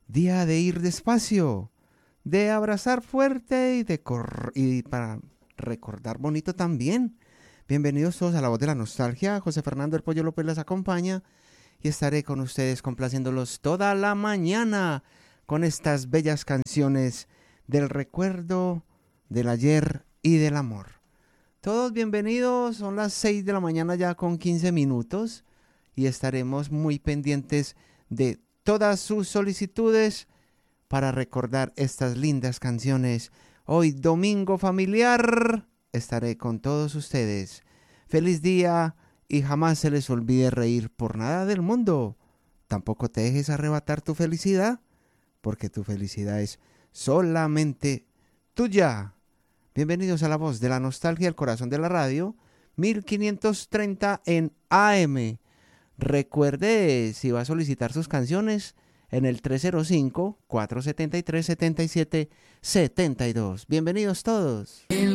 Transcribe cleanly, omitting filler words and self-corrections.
día de ir despacio, de abrazar fuerte y para recordar bonito también. Bienvenidos todos a La Voz de la Nostalgia. José Fernando El Pollo López les acompaña y estaré con ustedes complaciéndolos toda la mañana con estas bellas canciones del recuerdo, del ayer y del amor. Todos bienvenidos, son las 6 de la mañana ya con 15 minutos y estaremos muy pendientes de todas sus solicitudes para recordar estas lindas canciones. Hoy domingo familiar estaré con todos ustedes. Feliz día y jamás se les olvide reír por nada del mundo. Tampoco te dejes arrebatar tu felicidad, porque tu felicidad es solamente tuya. Bienvenidos a La Voz de la Nostalgia, el corazón de la radio, 1530 en AM. Recuerde, si va a solicitar sus canciones, en el 305-473-7772. Bienvenidos todos.